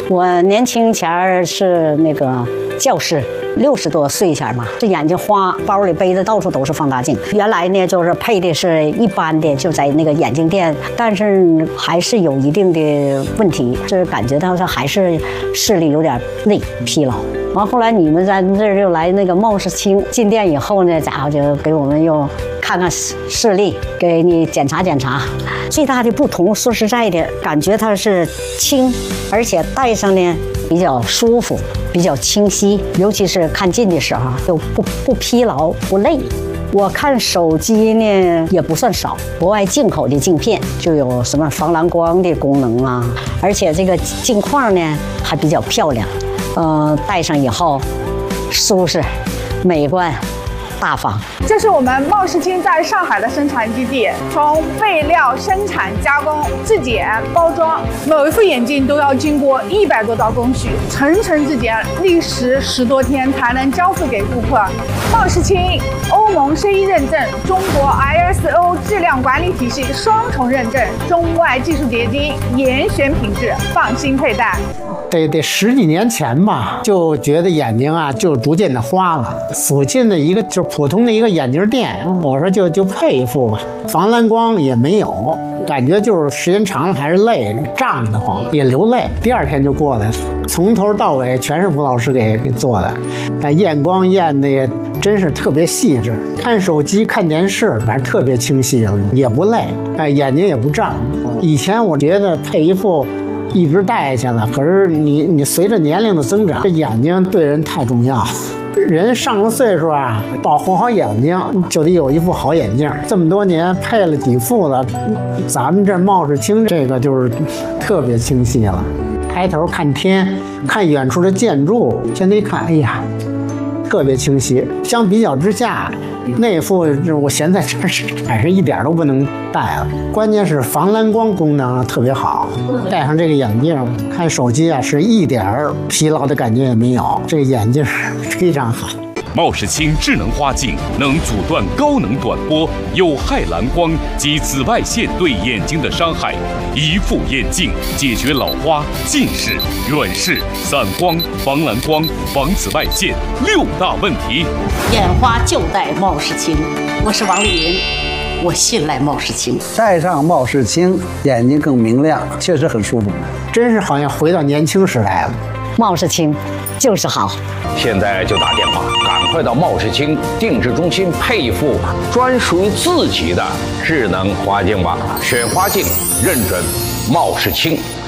我年轻前儿是那个教师。60多岁前嘛，这眼睛花，包里背的到处都是放大镜。原来呢，就是配的是一般的，就在那个眼镜店，但是还是有一定的问题，就是感觉到是还是视力有点累疲劳。完后来你们在这儿又来那个茂世清进店以后呢，家伙就给我们又看看视力，给你检查检查。最大的不同，说实在的，感觉它是轻，而且戴上呢比较舒服，比较清晰，尤其是看近的时候就不疲劳不累。我看手机呢也不算少，国外进口的镜片就有什么防蓝光的功能啊，而且这个镜框呢还比较漂亮。戴上以后舒适、美观、大方。 这是我们茂世清在上海的生产基地，从备料、生产、加工、质检、包装，每一副眼镜都要经过100多道工序，层层质检，历时10多天才能交付给顾客。茂世清欧盟CE认证，中国 ISO 质量管理体系双重认证，中外技术结晶，严选品质，放心佩戴。 得10几年前吧，就觉得眼睛啊就逐渐的花了。附近的一个就是普通的一个眼镜店，我说就配一副吧，防蓝光也没有，感觉就是时间长了还是累，胀得慌，也流泪。第2天就过来了，从头到尾全是吴老师给做的，验光验的也真是特别细致。看手机、看电视，反正特别清晰，也不累，眼睛也不胀。以前我觉得配一副一直戴下去了，可是你随着年龄的增长，这眼睛对人太重要。人上了岁数啊，保护好眼睛就得有一副好眼镜。这么多年配了几副了，咱们这茂世清这个就是特别清晰了。抬头看天，看远处的建筑，现在一看，哎呀，特别清晰。相比较之下，那副我现在还是一点都不能戴了。关键是防蓝光功能特别好，戴上这个眼镜看手机啊，是一点疲劳的感觉也没有。这个眼镜非常好。 茂世清智能花镜能阻断高能短波、有害蓝光及紫外线对眼睛的伤害，一副眼镜解决老花、近视、远视、散光、防蓝光、防紫外线6大问题。 眼花就戴茂世清，我是王丽云，我信赖茂世清。 戴上茂世清，眼睛更明亮，确实很舒服， 真是好像回到年轻时代了。 茂世清就是好。 现在就打电话，赶快到茂世清定制中心配一副专属于自己的智能花镜吧。选花镜认准茂世清。